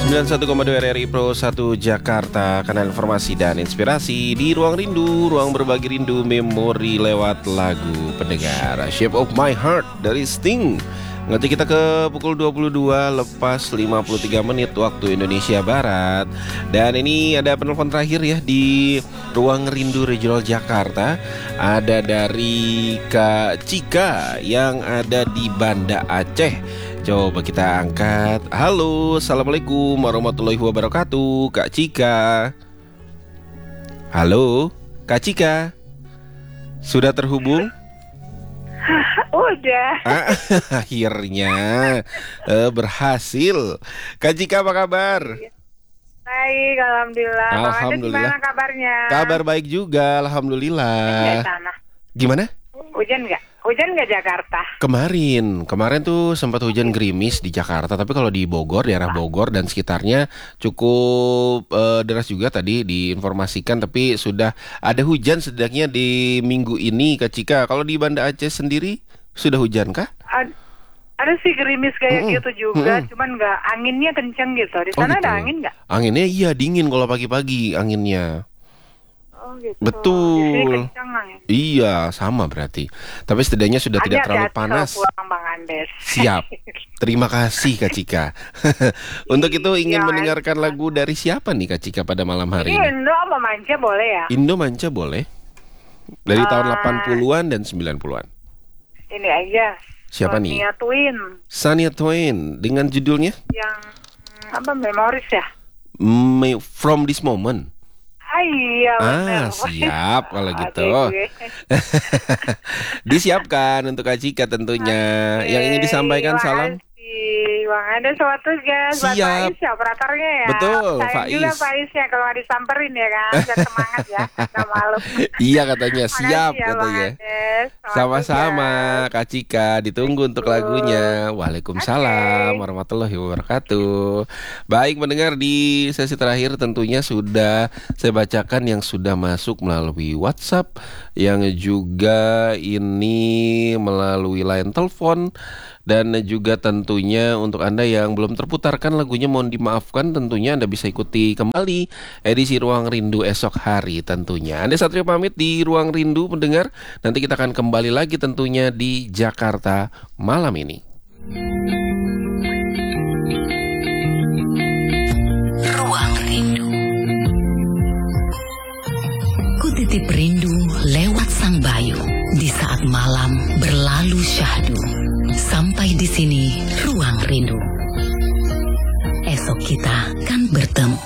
91,2 RRI Pro 1 Jakarta, kanal informasi dan inspirasi di Ruang Rindu, ruang berbagi rindu memori lewat lagu pendengar. Shape of My Heart dari Sting. Nanti kita ke pukul 22 lepas 53 menit waktu Indonesia Barat. Dan ini ada penelpon terakhir ya di Ruang Rindu Regional Jakarta. Ada dari Kak Cika yang ada di Banda Aceh. Coba kita angkat. Halo, assalamualaikum warahmatullahi wabarakatuh, Kak Cika. Halo, Kak Cika. Sudah terhubung? Udah. Akhirnya berhasil. Kak Cika apa kabar? Baik, alhamdulillah. Alhamdulillah. Gimana kabarnya? Kabar baik juga, alhamdulillah. Gimana? Hujan nggak? Hujan nggak Jakarta? Kemarin tuh sempat hujan gerimis di Jakarta, tapi kalau di Bogor, daerah Bogor dan sekitarnya cukup deras juga tadi diinformasikan, tapi sudah ada hujan setidaknya di minggu ini, Kak Cika. Kalau di Banda Aceh sendiri sudah hujan kah? Ada sih gerimis kayak gitu juga, cuman nggak, anginnya kenceng gitu. Di sana gitu. ada angin nggak? Anginnya iya dingin kalau pagi-pagi anginnya. Oh gitu. Betul. Iya, sama berarti. Tapi setidaknya sudah tidak terlalu panas. Bang Andes. Siap. Terima kasih Kak Cika. Untuk itu ingin mendengarkan lagu dari siapa nih Kak Cika pada malam hari ini? Indo apa Manca boleh ya? Indo Manca boleh. Dari tahun 80-an dan 90-an. Ini aja. Siapa nih? Shania Twain. Shania Twain dengan judulnya? Yang apa, Memories ya? From This Moment. Iya benar. Siap kalau gitu. Disiapkan untuk Kak Cika tentunya. Yang ingin disampaikan salam. Bang, ada suatu guys. Siap. Faiz ya operatornya ya. Betul, Faiz juga Faiz ya, kalau nggak disamperin ya kan. Biar semangat ya. Nggak malu. Iya katanya siap ya, katanya. Sama-sama Kak Cika, ditunggu untuk lagunya. Waalaikumsalam warahmatullahi wabarakatuh. Baik, mendengar di sesi terakhir tentunya sudah saya bacakan yang sudah masuk melalui WhatsApp, yang juga ini melalui line telepon. Dan juga tentunya untuk Anda yang belum terputarkan lagunya mohon dimaafkan, tentunya Anda bisa ikuti kembali edisi Ruang Rindu esok hari tentunya. Anda Satrio pamit di Ruang Rindu pendengar. Nanti kita akan kembali lagi tentunya di Jakarta malam ini. Ruang Rindu. Ku titip rindu lewat sang bayu di saat malam berlalu syahdu. Sampai di sini Ruang Rindu. Esok kita kan bertemu.